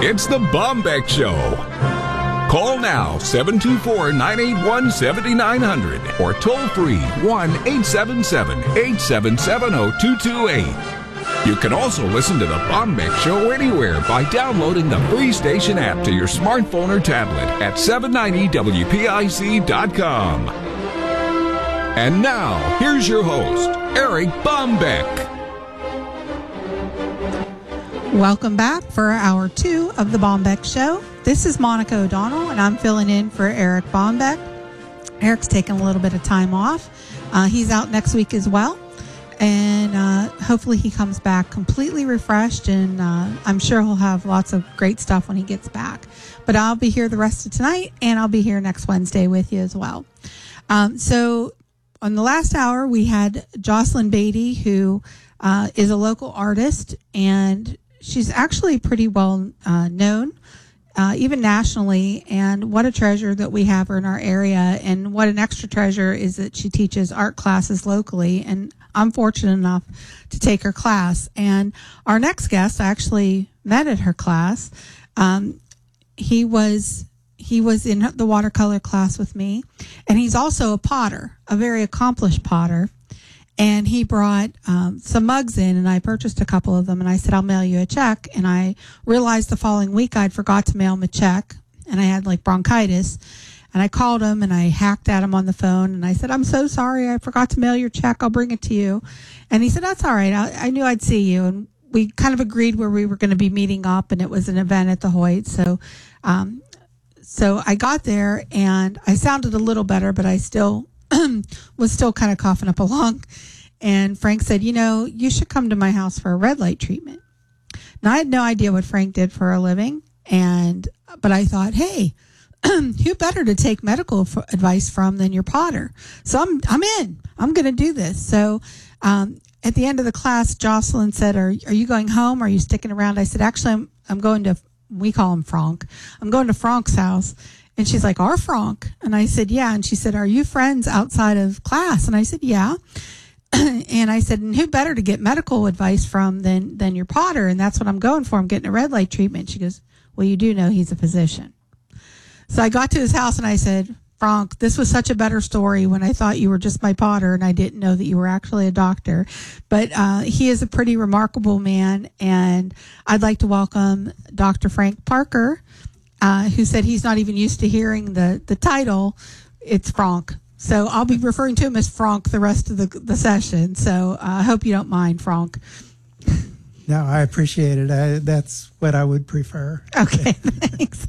It's the Bombeck Show. Call now, 724-981-7900 or toll free 1-877-877-0228. You can also listen to the Bombeck Show anywhere by downloading the free station app to your smartphone or tablet at 790WPIC.com. And now, here's your host, Eric Bombeck. Welcome back for Hour 2 of the Bombeck Show. This is Monica O'Donnell, and I'm filling in for Eric Bombeck. Eric's taking a little bit of time off. He's out next week as well, and hopefully he comes back completely refreshed, and I'm sure he'll have lots of great stuff when he gets back. But I'll be here the rest of tonight, and I'll be here next Wednesday with you as well. So on the last hour, we had Jocelyn Beatty, who is a local artist, and she's actually pretty well known, even nationally, and what a treasure that we have her in our area, and what an extra treasure is that she teaches art classes locally, and I'm fortunate enough to take her class. And our next guest, I actually met at her class. He was in the watercolor class with me, and he's also a potter, a very accomplished potter. And he brought some mugs in, and I purchased a couple of them, and I said, I'll mail you a check. And I realized the following week I'd forgot to mail him a check, and I had like bronchitis. And I called him, and I hacked at him on the phone, and I said, I'm so sorry, I forgot to mail your check. I'll bring it to you. And he said, that's all right. I knew I'd see you. And we kind of agreed where we were going to be meeting up, and it was an event at the Hoyt. So I got there, and I sounded a little better, but I still was still kind of coughing up a lung. And Frank said, you should come to my house for a red light treatment. Now, I had no idea what Frank did for a living, but I thought, hey, who better to take medical advice from than your potter? So I'm in. I'm going to do this. So at the end of the class, Jocelyn said, are you going home? Are you sticking around? I said, actually, I'm going to, we call him Frank. I'm going to Frank's house. And she's like, our Frank? And I said, yeah. And she said, are you friends outside of class? And I said, yeah. And I said, and who better to get medical advice from than your potter? And that's what I'm going for. I'm getting a red light treatment. She goes, well, you do know he's a physician. So I got to his house, and I said, Frank, this was such a better story when I thought you were just my potter, and I didn't know that you were actually a doctor. But he is a pretty remarkable man, and I'd like to welcome Dr. Frank Parker, who said he's not even used to hearing the title. It's Frank. So I'll be referring to him as Frank the rest of the session. So I hope you don't mind, Frank. No, I appreciate it. That's what I would prefer. Okay, thanks.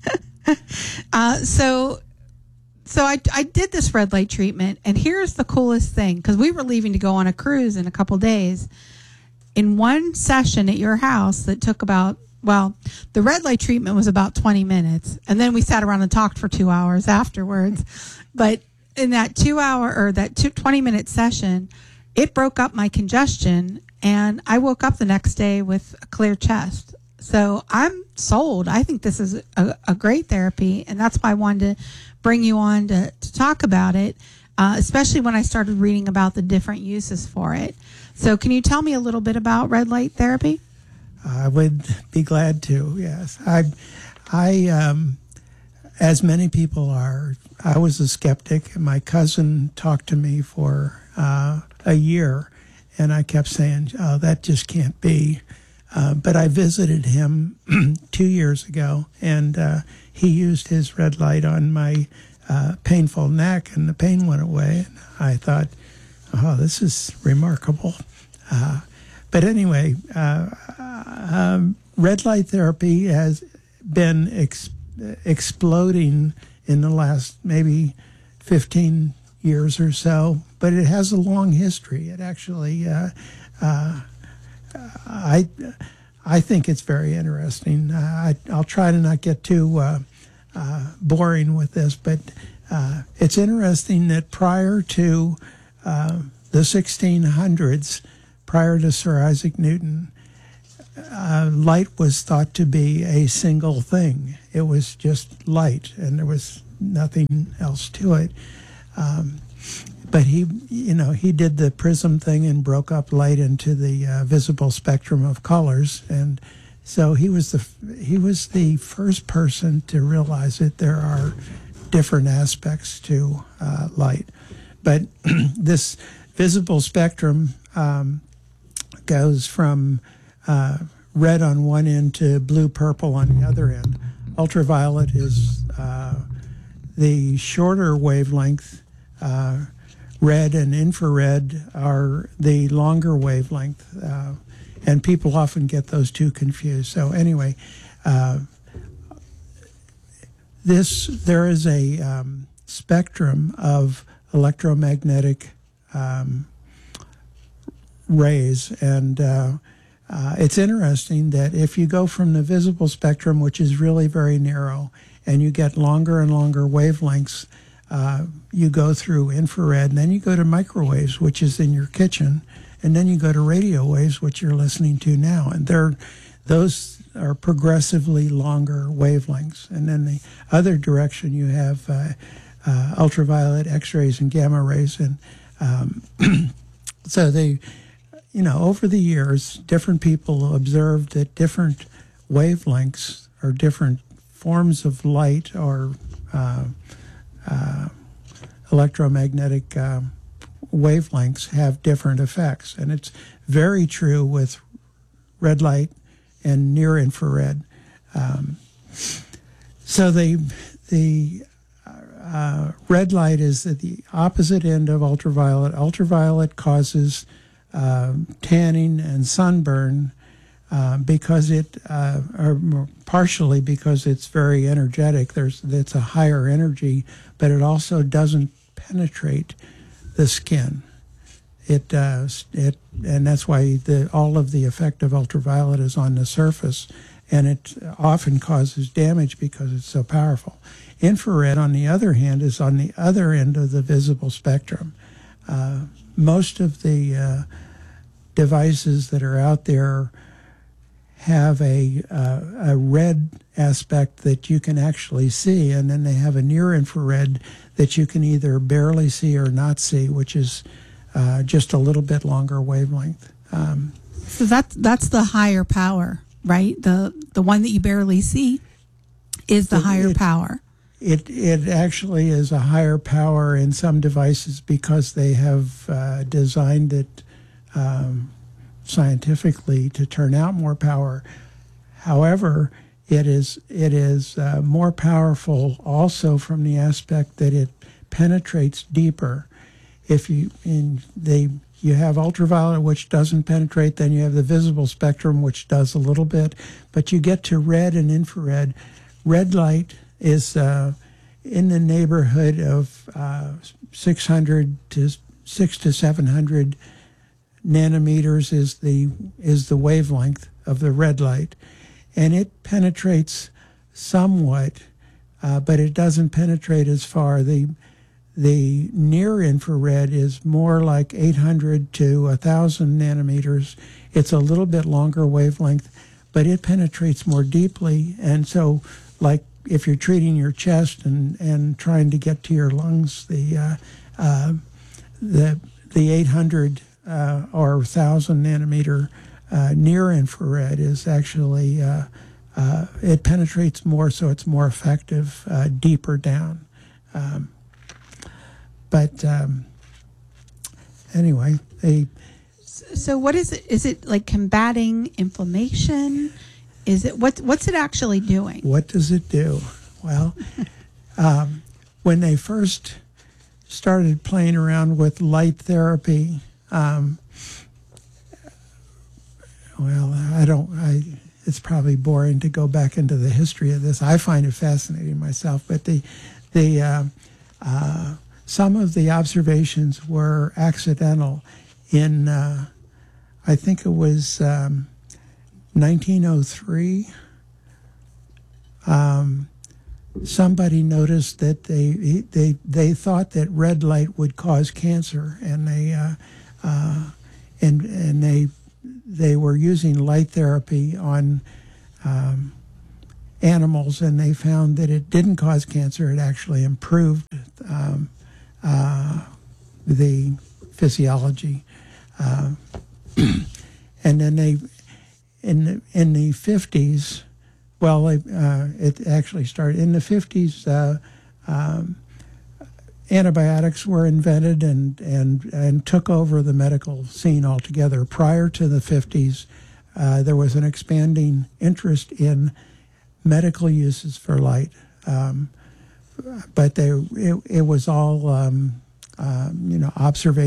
So I did this red light treatment, and here's the coolest thing, because we were leaving to go on a cruise in a couple days. In one session at your house that took about, the red light treatment was about 20 minutes, and then we sat around and talked for 2 hours afterwards. But in that 20-minute session, it broke up my congestion, and I woke up the next day with a clear chest. So I'm sold. I think this is a great therapy, and that's why I wanted to bring you on to talk about it, especially when I started reading about the different uses for it. So can you tell me a little bit about red light therapy? I would be glad to, yes. I as many people are, I was a skeptic. My cousin talked to me for a year, and I kept saying, oh, that just can't be. But I visited him 2 years ago, and he used his red light on my painful neck, and the pain went away. And I thought, oh, this is remarkable. But anyway, red light therapy has been exploding in the last maybe 15 years or so, but it has a long history. It actually, I think it's very interesting. I'll try to not get too boring with this, but it's interesting that prior to the 1600s, prior to Sir Isaac Newton, light was thought to be a single thing. It was just light, and there was nothing else to it. But he did the prism thing and broke up light into the visible spectrum of colors, and So he was the first person to realize that there are different aspects to light. But this visible spectrum goes from red on one end to blue-purple on the other end. Ultraviolet is the shorter wavelength. Red and infrared are the longer wavelength. And people often get those two confused. So anyway, there is a spectrum of electromagnetic rays, and it's interesting that if you go from the visible spectrum, which is really very narrow, and you get longer and longer wavelengths, you go through infrared, and then you go to microwaves, which is in your kitchen, and then you go to radio waves, which you're listening to now, and those are progressively longer wavelengths. And then the other direction, you have ultraviolet, X-rays, and gamma rays, and so they, over the years, different people observed that different wavelengths or different forms of light or electromagnetic wavelengths have different effects, and it's very true with red light and near infrared. So the red light is at the opposite end of ultraviolet. Ultraviolet causes tanning and sunburn because or partially because it's very energetic. It's a higher energy, but it also doesn't penetrate the skin. And that's why all of the effect of ultraviolet is on the surface, and it often causes damage because it's so powerful. Infrared, on the other hand, is on the other end of the visible spectrum. Most of the devices that are out there have a red aspect that you can actually see, and then they have a near infrared that you can either barely see or not see, which is just a little bit longer wavelength. So that's the higher power, right? The one that you barely see is the higher power. It actually is a higher power in some devices because they have designed it scientifically to turn out more power. However, it is more powerful also from the aspect that it penetrates deeper. If you have ultraviolet, which doesn't penetrate, then you have the visible spectrum, which does a little bit, but you get to red and infrared. Red light is in the neighborhood of 600 to 600 to 700 nanometers is the wavelength of the red light, and it penetrates somewhat, but it doesn't penetrate as far. The near infrared is more like 800 to 1,000 nanometers. It's a little bit longer wavelength, but it penetrates more deeply. And so, like if you're treating your chest and trying to get to your lungs, the 800 or 1,000 nanometer near infrared is actually it penetrates more, so it's more effective deeper down. But anyway, So what is it? Is it like combating inflammation? Is it what's it actually doing? What does it do? Well, when they first started playing around with light therapy, it's probably boring to go back into the history of this. I find it fascinating myself, but some of the observations were accidental. In I think it was 1903. Somebody noticed that they thought that red light would cause cancer, and they were using light therapy on animals, and they found that it didn't cause cancer. It actually improved the physiology. And then in the 50s, well, it actually started in the 50s. Antibiotics were invented and took over the medical scene altogether. Prior to the 50s, there was an expanding interest in medical uses for light, but it was all observation.